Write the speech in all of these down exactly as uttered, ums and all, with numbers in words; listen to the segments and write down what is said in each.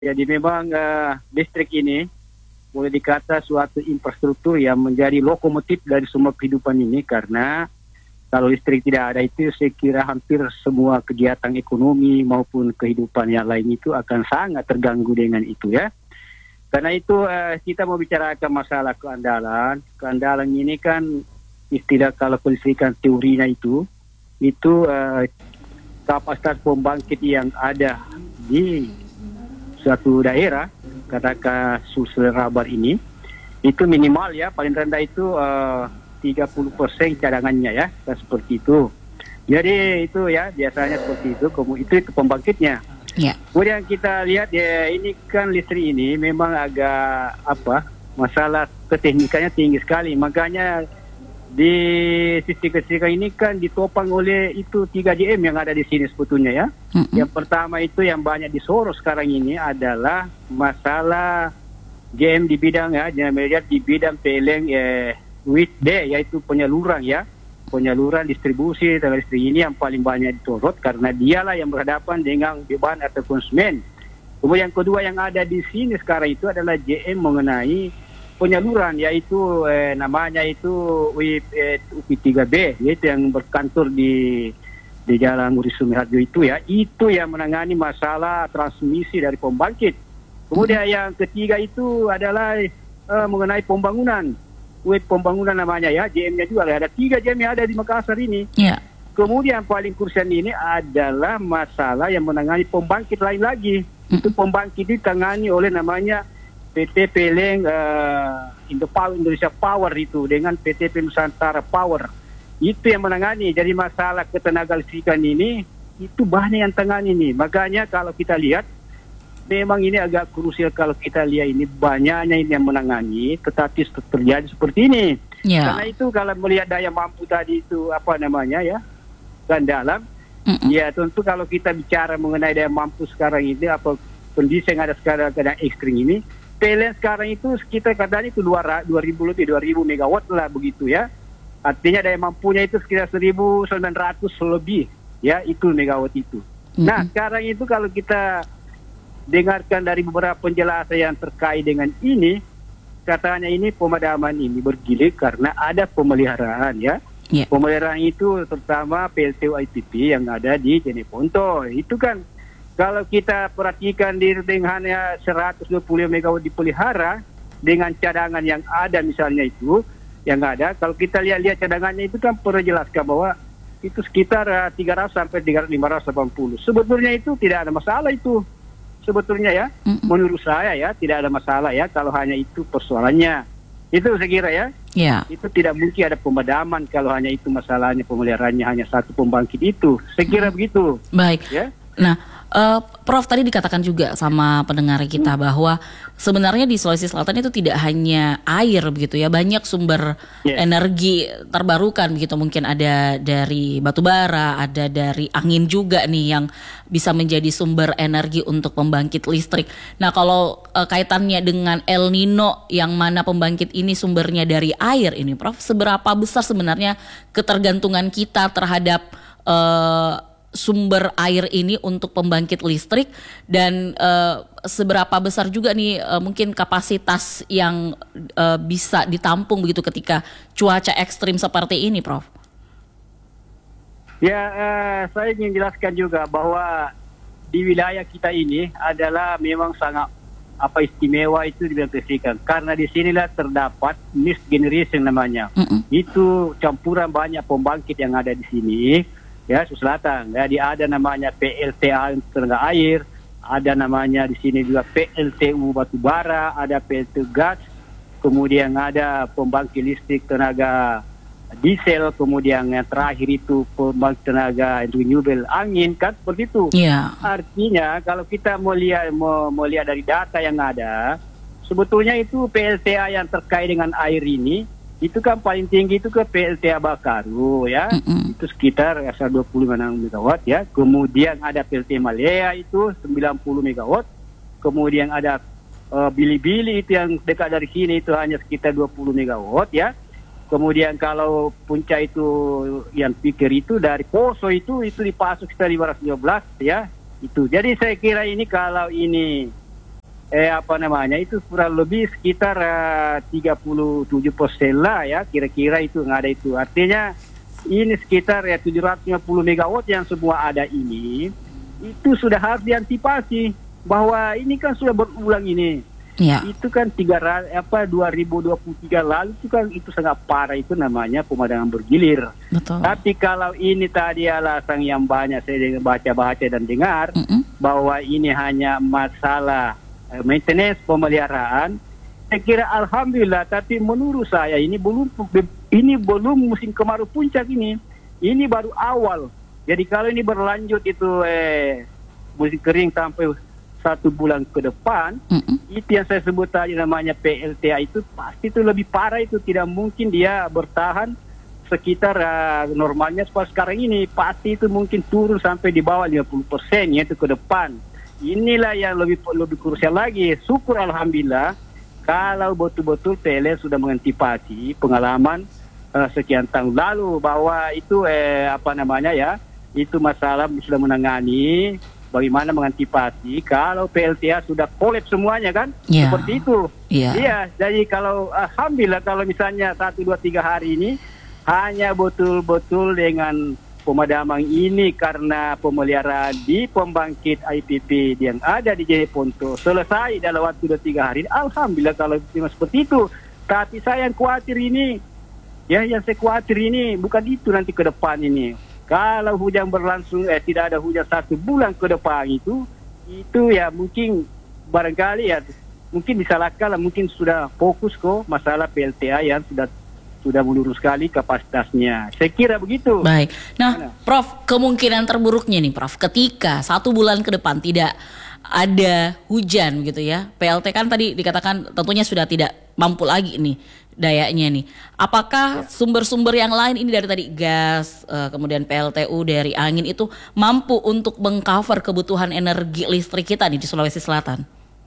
Jadi memang uh, listrik ini boleh dikata suatu infrastruktur yang menjadi lokomotif dari semua kehidupan ini, karena kalau listrik tidak ada itu saya kira hampir semua kegiatan ekonomi maupun kehidupan yang lain itu akan sangat terganggu dengan itu ya. Karena itu uh, kita mau bicarakan masalah keandalan. Keandalan ini kan istilah kalau kelistrikan teorinya itu, itu uh, kapasitas pembangkit yang ada di suatu daerah, katakan Sulsel Rabar ini, itu minimal ya, paling rendah itu uh, tiga puluh persen cadangannya ya, seperti itu. Jadi itu ya, biasanya seperti itu, kemudian itu, itu pembangkitnya. Ya. Kemudian kita lihat ya, ini kan listrik ini memang agak apa, masalah keteknikannya tinggi sekali, makanya di sisi kelistrikan ini kan ditopang oleh itu tiga J M yang ada di sini sebetulnya ya. Mm-hmm. Yang pertama itu yang banyak disorot sekarang ini adalah masalah J M di bidang ya, jangan melihat di bidang P L N eh, W I T D, yaitu penyaluran ya, penyaluran distribusi tenaga listrik ini yang paling banyak disorot karena dialah yang berhadapan dengan beban atau konsumen. Kemudian yang kedua yang ada di sini sekarang itu adalah J M mengenai penyaluran, yaitu eh, namanya itu U P tiga B, yaitu yang berkantor di di Jalan Ngurah Sumiharjo itu ya, itu yang menangani masalah transmisi dari pembangkit. Kemudian yang ketiga itu adalah eh, mengenai pembangunan, U I T pembangunan namanya ya, J M-nya juga ada tiga J M yang ada di Makassar ini. Yeah. Kemudian paling krusial ini adalah masalah yang menangani pembangkit lain lagi. Mm. Itu pembangkit ditangani oleh namanya P T P L N uh, Indo Power, Indonesia Power itu dengan P T P Nusantara Power, itu yang menangani. Jadi masalah ketenaga listrikan ini itu banyak yang tangani ini. Makanya kalau kita lihat memang ini agak krusial kalau kita lihat ini banyaknya ini yang menangani, tetapi terjadi seperti ini. Yeah. Karena itu kalau melihat daya mampu tadi itu apa namanya ya, kan dalam Mm-mm. ya tentu kalau kita bicara mengenai daya mampu sekarang ini apa kondisi yang ada sekarang kadang ekstrim ini, P L N sekarang itu sekitar katanya itu dua ribu lebih, dua ribu megawatt lah begitu ya. Artinya daya mampunya itu sekitar seribu sembilan ratus lebih ya, itu megawatt itu. Mm-hmm. Nah sekarang itu kalau kita dengarkan dari beberapa penjelasan yang terkait dengan ini, katanya ini pemadaman ini bergilir karena ada pemeliharaan ya. Yeah. Pemeliharaan itu terutama P L T U I P P yang ada di Jeneponto. Itu kan kalau kita perhatikan di dengan hanya seratus dua puluh megawatt dipelihara dengan cadangan yang ada misalnya itu yang ada, kalau kita lihat-lihat cadangannya itu kan perlu jelaskan bahwa itu sekitar uh, tiga ratus sampai lima ratus delapan puluh. Sebetulnya itu tidak ada masalah itu. Sebetulnya ya, mm-hmm. menurut saya ya tidak ada masalah ya kalau hanya itu persoalannya. Itu saya kira ya. Yeah. Itu tidak mungkin ada pemadaman kalau hanya itu masalahnya, pemeliharaannya hanya satu pembangkit itu. Saya kira mm-hmm. begitu. Baik. Ya. Nah, uh, Prof tadi dikatakan juga sama pendengar kita hmm. bahwa sebenarnya di Sulawesi Selatan itu tidak hanya air begitu ya, banyak sumber yeah. energi terbarukan begitu, mungkin ada dari batu bara, ada dari angin juga nih yang bisa menjadi sumber energi untuk pembangkit listrik. Nah, kalau uh, kaitannya dengan El Nino yang mana pembangkit ini sumbernya dari air ini, Prof, seberapa besar sebenarnya ketergantungan kita terhadap uh, sumber air ini untuk pembangkit listrik, dan uh, seberapa besar juga nih uh, mungkin kapasitas yang uh, bisa ditampung begitu ketika cuaca ekstrim seperti ini, Prof? Ya, uh, saya ingin jelaskan juga bahwa di wilayah kita ini adalah memang sangat apa istimewa itu di bidang kelistrikan, karena di sinilah terdapat mixed generation namanya. Mm-mm. Itu campuran banyak pembangkit yang ada di sini. Ya, Sulawesi Selatan. Jadi ada namanya P L T A tenaga air, ada namanya di sini juga P L T U batu bara, ada P L T U gas, kemudian ada pembangkit listrik tenaga diesel, kemudian yang terakhir itu pembangkit tenaga renewable angin, kan seperti itu. Yeah. Artinya kalau kita mau lihat mau, mau lihat dari data yang ada, sebetulnya itu P L T A yang terkait dengan air ini itu kan paling tinggi itu ke P L T A Bakaru ya, mm-hmm. itu sekitar asal dua puluh lima megawatt ya. Kemudian ada P L T Malaya itu sembilan puluh megawatt. Kemudian ada uh, Bili-Bili itu yang dekat dari sini itu hanya sekitar dua puluh megawatt ya. Kemudian kalau puncak itu yang pikir itu dari Poso itu itu dipasok sekitar lima ratus dua belas ya. Itu. Jadi saya kira ini kalau ini eh apa namanya itu kurang lebih sekitar uh, tiga puluh tujuh persen lah ya, kira-kira itu yang ada itu. Artinya ini sekitar ya tujuh ratus lima puluh megawatt yang semua ada ini itu sudah harus diantisipasi, bahwa ini kan sudah berulang ini. Ya. Itu kan tiga apa dua ribu dua puluh tiga lalu itu kan itu sangat parah, itu namanya pemadaman bergilir. Betul. Tapi kalau ini tadi alasan yang banyak saya baca-baca dan dengar mm -mm. bahwa ini hanya masalah uh, maintenance pemeliharaan, saya kira alhamdulillah. Tapi menurut saya ini belum ini belum musim kemarau puncak ini, ini baru awal. Jadi kalau ini berlanjut itu eh, musim kering sampai satu bulan ke depan, mm-mm. itu yang saya sebut tadi namanya P L T A itu pasti itu lebih parah, itu tidak mungkin dia bertahan sekitar uh, normalnya seperti sekarang ini, pasti itu mungkin turun sampai di bawah lima puluh persen ya itu ke depan. Inilah yang lebih lebih krusial lagi. Syukur alhamdulillah kalau betul-betul P L N sudah mengantisipasi pengalaman uh, sekian tahun lalu bahwa itu eh, apa namanya ya, itu masalah sudah menangani bagaimana mengantisipasi kalau P L T A sudah kolaps semuanya kan, yeah. Seperti itu. Iya. Yeah. Jadi kalau alhamdulillah kalau misalnya satu dua tiga hari ini hanya betul-betul dengan pemadaman ini karena pemeliharaan di pembangkit I P P yang ada di Jeneponto selesai dalam waktu dua tiga hari, alhamdulillah kalau seperti itu. Tapi saya yang khawatir ini, ya yang saya khawatir ini bukan itu nanti ke depan ini. Kalau hujan berlangsung, eh tidak ada hujan satu bulan ke depan itu, itu ya mungkin barangkali ya mungkin disalahkan lah, mungkin sudah fokus kok masalah P L T A yang sudah sudah menurun sekali kapasitasnya. Saya kira begitu. Baik. Nah, Mana? Prof, kemungkinan terburuknya nih, Prof, ketika satu bulan ke depan tidak ada hujan gitu ya, P L T kan tadi dikatakan tentunya sudah tidak mampu lagi nih dayanya nih. Apakah sumber-sumber yang lain ini dari tadi gas, uh, kemudian P L T U dari angin itu mampu untuk mengcover kebutuhan energi listrik kita nih di Sulawesi Selatan?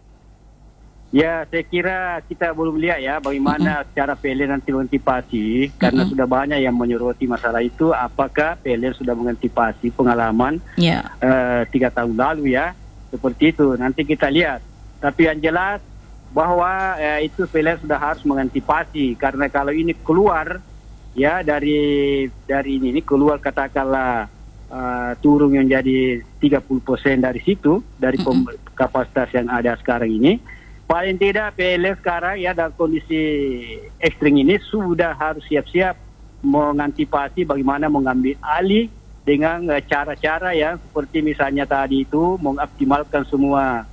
Ya, saya kira kita belum lihat ya bagaimana mm-hmm. cara P L N nanti mengantisipasi, karena mm-hmm. sudah banyak yang menyoroti masalah itu. Apakah P L N sudah mengantisipasi pengalaman yeah. uh, tiga tahun lalu ya, seperti itu. Nanti kita lihat. Tapi yang jelas bahwa eh, itu P L N sudah harus mengantisipasi, karena kalau ini keluar ya dari dari ini, ini keluar katakanlah uh, turun yang jadi tiga puluh persen dari situ, dari mm-hmm. kapasitas yang ada sekarang ini, paling tidak P L N sekarang ya dalam kondisi ekstrim ini sudah harus siap-siap mengantisipasi bagaimana mengambil alih dengan uh, cara-cara yang seperti misalnya tadi itu mengoptimalkan semua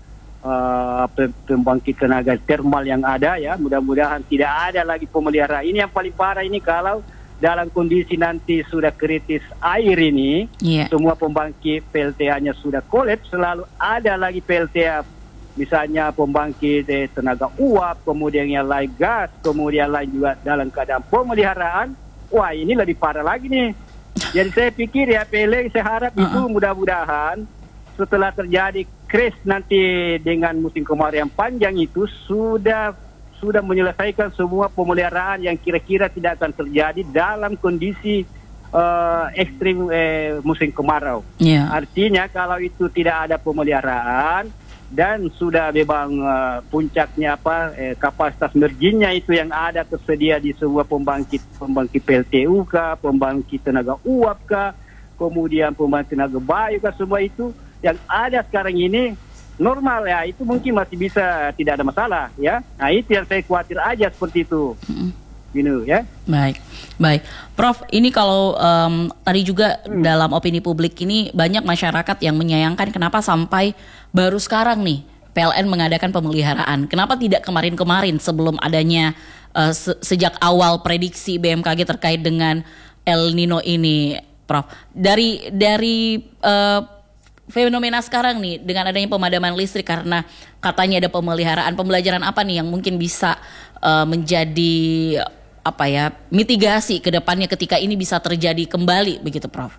Uh, pembangkit tenaga termal yang ada ya, mudah-mudahan tidak ada lagi pemeliharaan. Ini yang paling parah ini kalau dalam kondisi nanti sudah kritis air ini, yeah. semua pembangkit P L T A-nya sudah kolaps, selalu ada lagi P L T A, misalnya pembangkit eh, tenaga uap, kemudian yang lain gas, kemudian lain juga dalam keadaan pemeliharaan. Wah, ini lebih parah lagi nih. Jadi saya pikir ya P L N, saya harap uh-uh. itu mudah-mudahan setelah terjadi crash nanti dengan musim kemarau yang panjang itu sudah sudah menyelesaikan semua pemeliharaan yang kira-kira tidak akan terjadi dalam kondisi uh, ekstrim eh, musim kemarau. Yeah. Artinya kalau itu tidak ada pemeliharaan dan sudah memang uh, puncaknya apa eh, kapasitas merginnya itu yang ada tersedia di semua pembangkit pembangkit P L T U kah, pembangkit tenaga uap kah, kemudian pembangkit tenaga bayu kah, semua itu yang ada sekarang ini normal ya, itu mungkin masih bisa tidak ada masalah ya. Nah itu yang saya khawatir aja seperti itu. Mm-hmm. Gini ya. Baik, baik, Prof. Ini kalau um, tadi juga hmm. dalam opini publik ini banyak masyarakat yang menyayangkan kenapa sampai baru sekarang nih P L N mengadakan pemeliharaan. Kenapa tidak kemarin-kemarin sebelum adanya uh, se- sejak awal prediksi B M K G terkait dengan El Nino ini, Prof. Dari dari uh, fenomena sekarang nih dengan adanya pemadaman listrik karena katanya ada pemeliharaan, pembelajaran apa nih yang mungkin bisa uh, menjadi apa ya mitigasi ke depannya ketika ini bisa terjadi kembali begitu, Prof?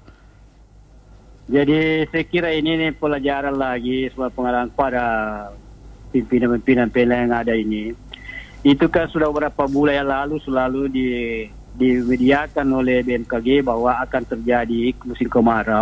Jadi saya kira ini nih pelajaran lagi sebuah pengalaman pada pimpinan-pimpinan P L N yang ada ini. Itu kan sudah beberapa bulan yang lalu selalu di dimediakan oleh B M K G bahwa akan terjadi musim kemarau.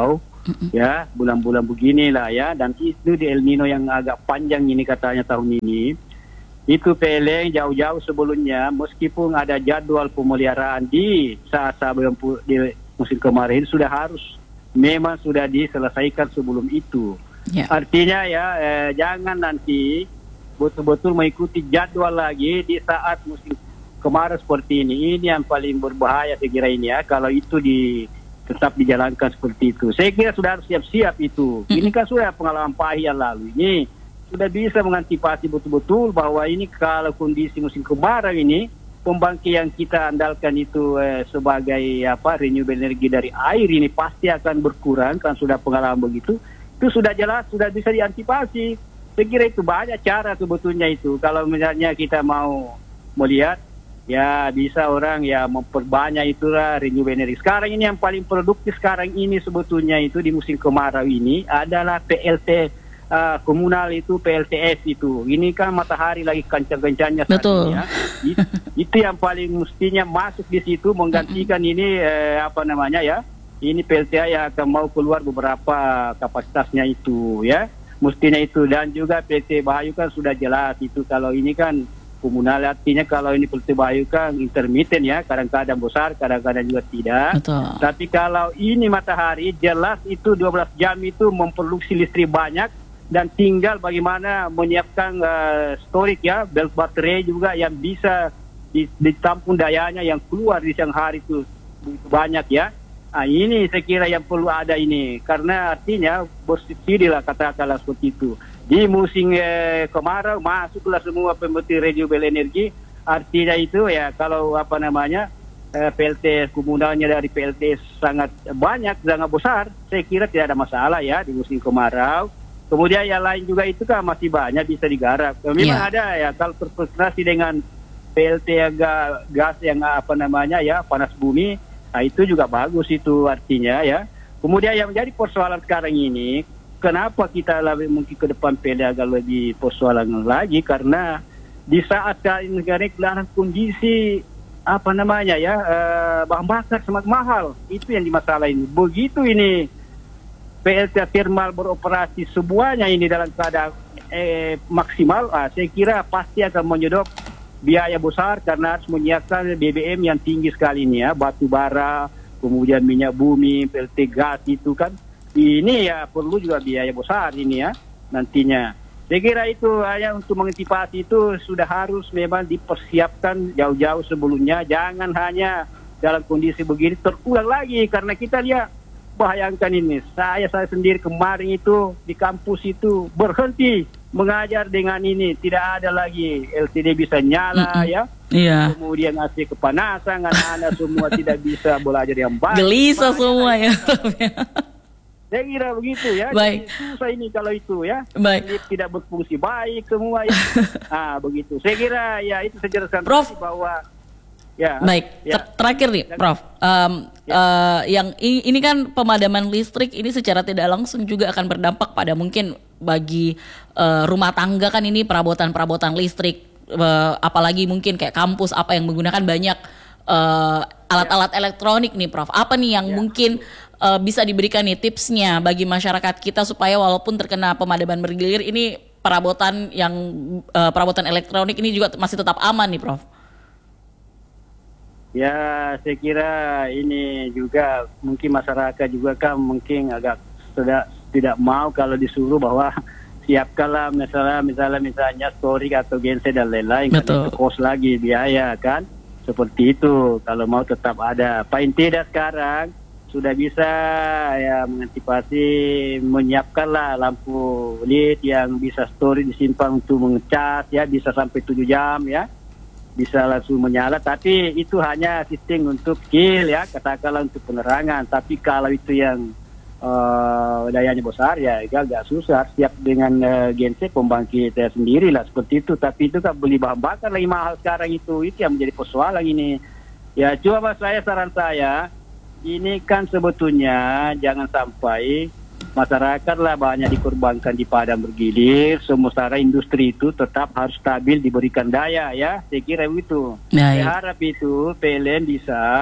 Mm-mm. Ya, bulan-bulan beginilah ya, dan itu di El Nino yang agak panjang ini katanya tahun ini. Itu P L N jauh-jauh sebelumnya, meskipun ada jadwal pemeliharaan di saat-saat di musim kemarau ini sudah harus memang sudah diselesaikan sebelum itu. Yeah. Artinya ya eh, jangan nanti betul-betul mengikuti jadwal lagi di saat musim kemarau seperti ini. Ini yang paling berbahaya saya kira ini ya, kalau itu di tetap dijalankan seperti itu. Saya kira sudah harus siap-siap itu. Ini kan sudah pengalaman pahit yang lalu. Ini sudah bisa mengantisipasi betul-betul bahwa ini kalau kondisi musim kemarau ini, pembangkit yang kita andalkan itu eh, sebagai apa renewable energi dari air ini pasti akan berkurang, kan sudah pengalaman begitu. Itu sudah jelas, sudah bisa diantisipasi. Saya kira itu banyak cara sebetulnya itu. Kalau misalnya kita mau melihat, ya bisa orang ya memperbanyak itulah renewable energy. Sekarang ini yang paling produktif sekarang ini sebetulnya itu di musim kemarau ini adalah P L T uh, komunal itu, P L T S itu. Ini kan matahari lagi kencang-kencangnya saat ini ya. It, itu yang paling mestinya masuk di situ menggantikan ini eh, apa namanya ya. Ini P L T A yang akan mau keluar beberapa kapasitasnya itu ya. Mestinya itu, dan juga P L T Bayu kan sudah jelas itu. Kalau ini kan komunal, artinya kalau ini P L T Bayu kan intermittent ya, kadang-kadang besar, kadang-kadang juga tidak. Betul. Tapi kalau ini matahari jelas itu dua belas jam itu memproduksi listrik banyak, dan tinggal bagaimana menyiapkan uh, storage ya, belt baterai juga yang bisa ditampung dayanya yang keluar di siang hari itu banyak ya. Nah, ini saya kira yang perlu ada ini, karena artinya bersubsidi lah katakanlah seperti itu. Di musim eh, kemarau masuklah semua pembangkit renewable energy, artinya itu ya kalau apa namanya eh, P L T komunalnya dari P L T sangat banyak, sangat besar, saya kira tidak ada masalah ya di musim kemarau. Kemudian yang lain juga itu kan masih banyak bisa digarap. Memang yeah. ada ya kalau terkonsentrasi dengan P L T ga, gas yang apa namanya ya panas bumi. Nah, itu juga bagus itu artinya ya. Kemudian yang menjadi persoalan sekarang ini, kenapa kita lebih mungkin ke depan P L T agak lebih persoalan lagi, karena di saat negara dalam kondisi apa namanya ya uh, bahan bakar semakin mahal, itu yang dimasalahin. Begitu ini P L T thermal beroperasi semuanya ini dalam keadaan eh, maksimal, ah, saya kira pasti akan menyedot biaya besar karena harus menyiapkan B B M yang tinggi sekali ini ya, batu bara, kemudian minyak bumi, P L T gas itu kan, ini ya perlu juga biaya besar ini ya nantinya. Saya kira itu hanya untuk mengantisipasi itu sudah harus memang dipersiapkan jauh-jauh sebelumnya, jangan hanya dalam kondisi begini terulang lagi, karena kita lihat bayangkan ini, saya saya sendiri kemarin itu di kampus itu berhenti mengajar dengan ini, tidak ada lagi L C D bisa nyala mm-hmm. ya. Iya. Kemudian A C kepanasan, anak-anak semua tidak bisa belajar yang baik. Gelisah semua ya. Saya kira begitu ya. Baik. Jadi susah ini kalau itu ya. Baik. Jadi tidak berfungsi baik semua ya. Ah begitu. Saya kira ya itu sejelaskan bahwa ya. Baik, ya. Ter- terakhir nih, Prof. Um, ya. uh, yang ini, ini kan pemadaman listrik ini secara tidak langsung juga akan berdampak pada mungkin bagi uh, rumah tangga kan ini perabotan-perabotan listrik, uh, apalagi mungkin kayak kampus apa yang menggunakan banyak uh, alat-alat ya. elektronik nih, Prof. Apa nih yang ya. mungkin uh, bisa diberikan nih tipsnya bagi masyarakat kita supaya walaupun terkena pemadaman bergilir ini perabotan yang uh, perabotan elektronik ini juga masih tetap aman nih, Prof. Ya, saya kira ini juga mungkin masyarakat juga kan mungkin agak sudah tidak mau kalau disuruh bahwa siapkanlah misalnya misalnya misalnya storage atau genset dan lain-lain, karena itu kos lagi biaya kan, seperti itu. Kalau mau tetap ada, paling tidak sekarang sudah bisa ya mengantisipasi, menyiapkanlah lampu L E D yang bisa storage disimpan untuk mengecas ya, bisa sampai tujuh jam ya. Bisa langsung menyala, tapi itu hanya sistem untuk kill ya, katakanlah untuk penerangan. Tapi kalau itu yang uh, dayanya besar ya agak susah, siap dengan uh, genset pembangkit uh, sendiri lah seperti itu. Tapi itu kan beli bahan bakar lagi mahal sekarang, itu itu yang menjadi persoalan ini. Ya coba saya saran saya, ini kan sebetulnya jangan sampai masyarakat lah banyak dikorbankan di padang bergilir, sementara industri itu tetap harus stabil diberikan daya ya, saya kira begitu. Nah, saya harap itu P L N bisa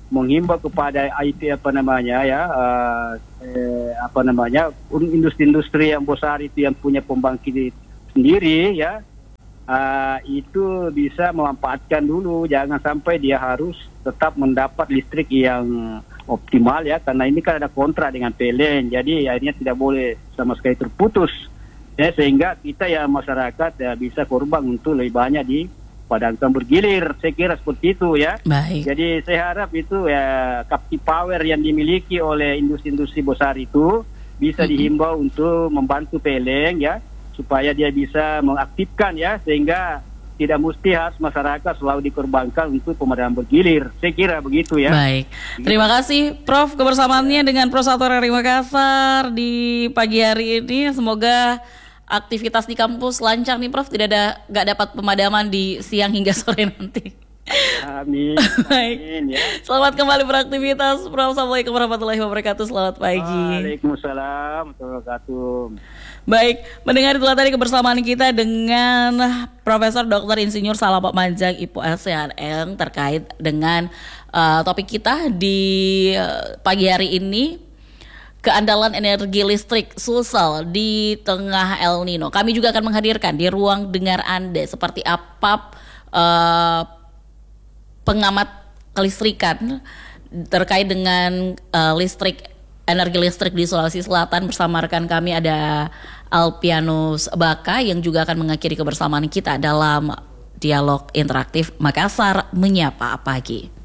menghimbau kepada I T apa namanya ya uh, eh, apa namanya industri-industri yang besar itu yang punya pembangkit sendiri ya, uh, itu bisa memanfaatkan dulu, jangan sampai dia harus tetap mendapat listrik yang optimal ya, karena ini kan ada kontrak dengan P L N, jadi akhirnya tidak boleh sama sekali terputus ya, sehingga kita ya masyarakat ya bisa korban untuk lebih banyak di padangkan bergilir, saya kira seperti itu ya. Baik. Jadi saya harap itu ya captive power yang dimiliki oleh industri-industri besar itu bisa mm-hmm. dihimbau untuk membantu P L N ya, supaya dia bisa mengaktifkan ya, sehingga tidak mesti harus masyarakat selalu dikorbankan untuk pemadaman bergilir. Saya kira begitu ya. Baik. Terima kasih Prof kebersamaannya dengan Pro Satu R R I Makassar di pagi hari ini. Semoga aktivitas di kampus lancar nih Prof, tidak ada nggak dapat pemadaman di siang hingga sore nanti. Amin. Baik. Amin ya. Selamat kembali beraktivitas Prof. Assalamualaikum warahmatullahi wabarakatuh. Selamat pagi. Waalaikumsalam warahmatullahi wabarakatuh. Baik, mendengar itulah tadi kebersamaan kita dengan Profesor Doktor Insinyur Salapak Manjang I P U S C H R terkait dengan uh, topik kita di uh, pagi hari ini, keandalan energi listrik Sulsel di tengah El Nino. Kami juga akan menghadirkan di ruang dengar Anda seperti apa uh, pengamat kelistrikan terkait dengan uh, listrik energi listrik di Sulawesi Selatan. Bersama rekan kami ada Alpianus Baka yang juga akan mengakhiri kebersamaan kita dalam dialog interaktif Makassar Menyapa Pagi.